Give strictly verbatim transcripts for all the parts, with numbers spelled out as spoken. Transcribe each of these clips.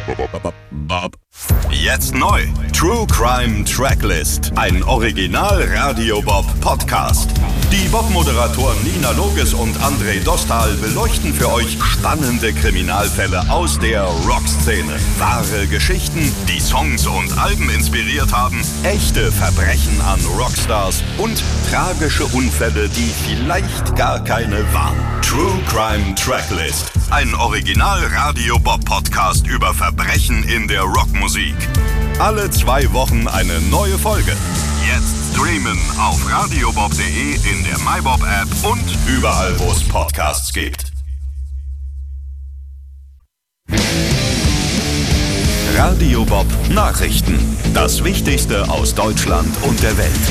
Jetzt neu. True Crime Tracklist. Ein Original Radio Bob Podcast. Die Bob-Moderatoren Nina Loges und André Dostal beleuchten für euch spannende Kriminalfälle aus der Rockszene. Wahre Geschichten, die Songs und Alben inspiriert haben, echte Verbrechen an Rockstars und tragische Unfälle, die vielleicht gar keine waren. True Crime Tracklist. Ein Original Radio Bob Podcast über Verbrechen in der Rockmusik. Alle zwei Wochen eine neue Folge. Jetzt streamen auf radiobob punkt de, in der MyBob-App und überall, wo es Podcasts gibt. Radio Bob Nachrichten. Das Wichtigste aus Deutschland und der Welt.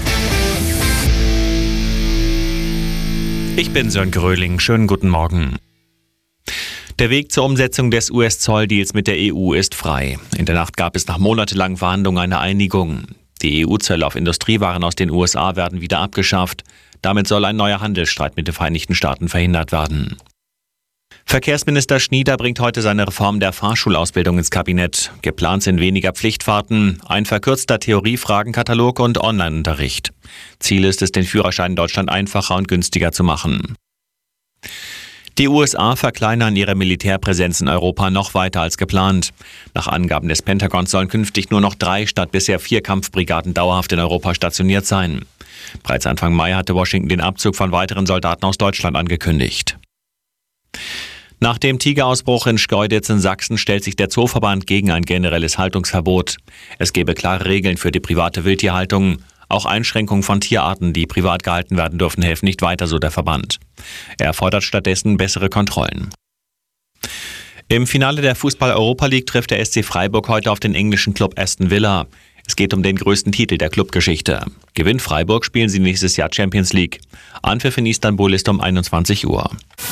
Ich bin Sören Gröling. Schönen guten Morgen. Der Weg zur Umsetzung des U S-Zolldeals mit der E U ist frei. In der Nacht gab es nach monatelangen Verhandlungen eine Einigung. Die E U-Zölle auf Industriewaren aus den U S A werden wieder abgeschafft. Damit soll ein neuer Handelsstreit mit den Vereinigten Staaten verhindert werden. Verkehrsminister Schnieder bringt heute seine Reform der Fahrschulausbildung ins Kabinett. Geplant sind weniger Pflichtfahrten, ein verkürzter Theoriefragenkatalog und Online-Unterricht. Ziel ist es, den Führerschein in Deutschland einfacher und günstiger zu machen. Die U S A verkleinern ihre Militärpräsenz in Europa noch weiter als geplant. Nach Angaben des Pentagons sollen künftig nur noch drei statt bisher vier Kampfbrigaden dauerhaft in Europa stationiert sein. Bereits Anfang Mai hatte Washington den Abzug von weiteren Soldaten aus Deutschland angekündigt. Nach dem Tigerausbruch in Schkeuditz in Sachsen stellt sich der Zooverband gegen ein generelles Haltungsverbot. Es gebe klare Regeln für die private Wildtierhaltung. Auch Einschränkungen von Tierarten, die privat gehalten werden dürfen, helfen nicht weiter, so der Verband. Er fordert stattdessen bessere Kontrollen. Im Finale der Fußball-Europa League trifft der S C Freiburg heute auf den englischen Club Aston Villa. Es geht um den größten Titel der Clubgeschichte. Gewinnt Freiburg, spielen sie nächstes Jahr Champions League. Anpfiff in Istanbul ist um einundzwanzig Uhr.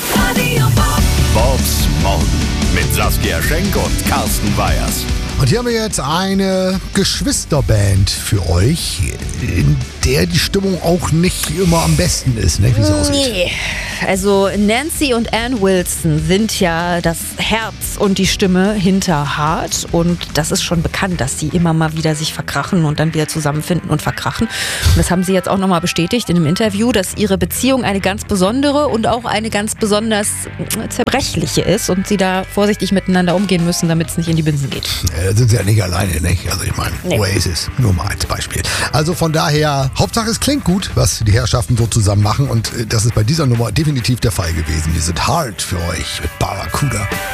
Bobs Morgen mit Saskia Schenk und Carsten Weyers. Und hier haben wir jetzt eine Geschwisterband für euch, in der die Stimmung auch nicht immer am besten ist, ne, wie es aussieht. Nee, also Nancy und Ann Wilson sind ja das Herz und die Stimme hinter Heart. Und das ist schon bekannt, dass sie immer mal wieder sich verkrachen und dann wieder zusammenfinden und verkrachen. Und das haben sie jetzt auch nochmal bestätigt in einem Interview, dass ihre Beziehung eine ganz besondere und auch eine ganz besonders zerbrechliche ist und sie da vorsichtig miteinander umgehen müssen, damit es nicht in die Binsen geht. Da sind sie ja nicht alleine, nicht? Also ich meine, nee. Oasis, nur mal als Beispiel. Also von daher, Hauptsache es klingt gut, was die Herrschaften so zusammen machen und das ist bei dieser Nummer definitiv der Fall gewesen. Wir sind hart für euch mit Barracuda.